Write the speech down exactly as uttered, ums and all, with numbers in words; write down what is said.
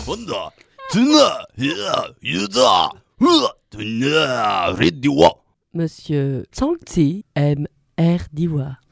Fonda, Tuna, Ya, Yuda, Hua, Tuna, Ridiwa. Monsieur Tsangtsi aime R. Diwa.